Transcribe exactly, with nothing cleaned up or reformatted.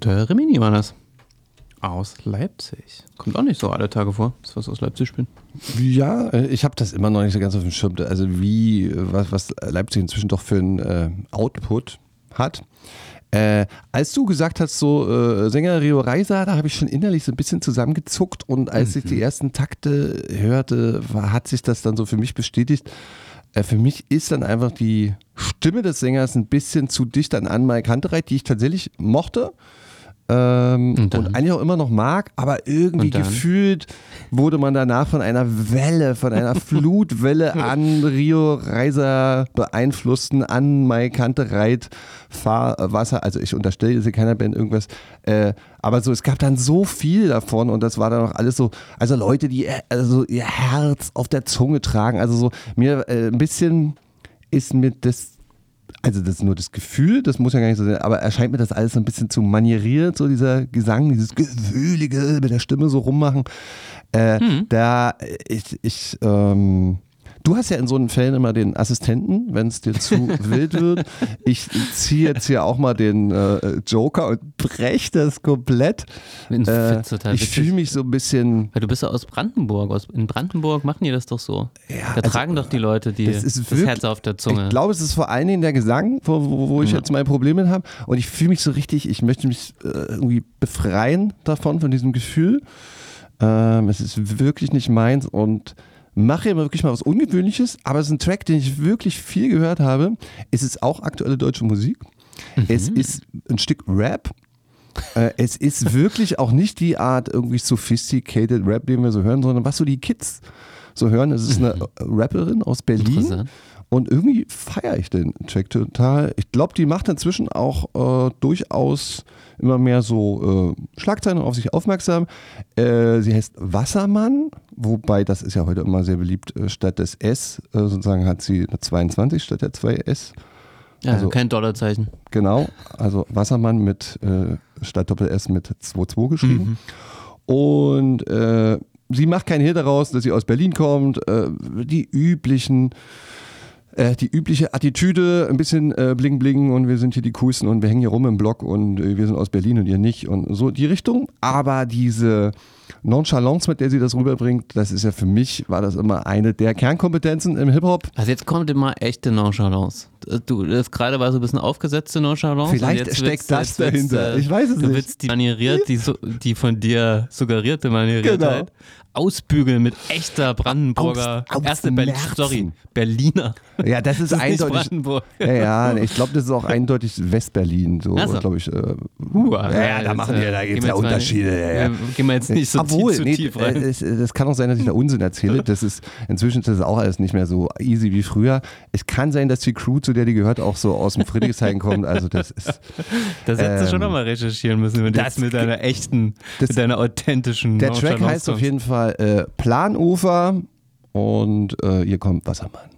Und äh, Rimini war das. Aus Leipzig. Kommt auch nicht so alle Tage vor, dass was aus Leipzig spielen. Ja, ich habe das immer noch nicht so ganz auf dem Schirm. Also wie, was, was Leipzig inzwischen doch für einen äh, Output hat. Äh, als du gesagt hast, so äh, Sänger Rio Reiser, da habe ich schon innerlich so ein bisschen zusammengezuckt und als mhm. ich die ersten Takte hörte, war, hat sich das dann so für mich bestätigt. Äh, für mich ist dann einfach die Stimme des Sängers ein bisschen zu dicht an Anne-Mai Kantereit, die ich tatsächlich mochte. Ähm, und, und eigentlich auch immer noch mag, aber irgendwie gefühlt wurde man danach von einer Welle, von einer Flutwelle an Rio Reiser beeinflussten, an Mai Kantereit Fahrwasser, also ich unterstelle jetzt keiner Band irgendwas, äh, aber so, es gab dann so viel davon und das war dann auch alles so, also Leute, die also ihr Herz auf der Zunge tragen, also so, mir äh, ein bisschen ist mir das Also das ist nur das Gefühl, das muss ja gar nicht so sein, aber erscheint mir das alles so ein bisschen zu manieriert, so dieser Gesang, dieses Gefühlige mit der Stimme so rummachen. Äh, hm. Da ich, ich ähm, du hast ja in so einen Fällen immer den Assistenten, wenn es dir zu wild wird. Ich ziehe jetzt hier auch mal den äh, Joker und breche das komplett. Äh, ich fühle mich so ein bisschen... Weil du bist ja aus Brandenburg. Aus, in Brandenburg machen die das doch so. Ja, da also, tragen doch die Leute die, das, das wirklich, Herz auf der Zunge. Ich glaube, es ist vor allen Dingen der Gesang, wo, wo, wo ich ja. jetzt meine Probleme habe. Und ich fühle mich so richtig, ich möchte mich äh, irgendwie befreien davon, von diesem Gefühl. Ähm, es ist wirklich nicht meins und mache immer wirklich mal was Ungewöhnliches, aber es ist ein Track, den ich wirklich viel gehört habe. Es ist auch aktuelle deutsche Musik. Mhm. Es ist ein Stück Rap. Äh, es ist wirklich auch nicht die Art irgendwie sophisticated Rap, den wir so hören, sondern was so die Kids so hören. Es ist eine Rapperin aus Berlin. Und irgendwie feiere ich den Track total. Ich glaube, die macht inzwischen auch äh, durchaus immer mehr so äh, Schlagzeilen auf sich aufmerksam. Äh, sie heißt Wassermann, wobei das ist ja heute immer sehr beliebt. Äh, statt des S äh, sozusagen hat sie eine zweiundzwanzig statt der zwei S. Ja, also kein Dollarzeichen. Genau, also Wassermann mit äh, statt Doppel-S mit zwei zwei geschrieben. Mhm. Und äh, sie macht keinen Hehl daraus, dass sie aus Berlin kommt. Äh, die üblichen Die übliche Attitüde, ein bisschen äh, bling bling und wir sind hier die Coolsten und wir hängen hier rum im Block und äh, wir sind aus Berlin und ihr nicht und so die Richtung. Aber diese Nonchalance, mit der sie das rüberbringt, das ist ja für mich, war das immer eine der Kernkompetenzen im Hip-Hop. Also jetzt kommt immer echte Nonchalance. Du, das gerade war so ein bisschen aufgesetzte Nonchalance. Vielleicht steckt willst, das dahinter, äh, ich weiß es du nicht. Du willst die manieriert, die, die von dir suggerierte Manieriertheit genau. ausbügeln mit echter Brandenburger, aus, aus erste Berlin, sorry, Berliner. Ja, das ist, das ist eindeutig. Ja, ja, ich glaube, das ist auch eindeutig Westberlin, so, so. glaube ich. Äh, uh, ja, ja, da machen wir, da gibt es ja Unterschiede. Mal, ja. Gehen wir jetzt nicht so Obwohl, tief, zu nee, tief rein. Es, das kann auch sein, dass ich da Unsinn erzähle. Das ist, inzwischen ist das auch alles nicht mehr so easy wie früher. Es kann sein, dass die Crew, zu der die gehört, auch so aus dem Friedrichshain kommt. Also das ist. Das hättest ähm, du schon nochmal recherchieren müssen, wenn du jetzt mit deiner echten, das, mit deiner authentischen. Der Track heißt auf jeden Fall äh, Planufer und äh, hier kommt Wassermann.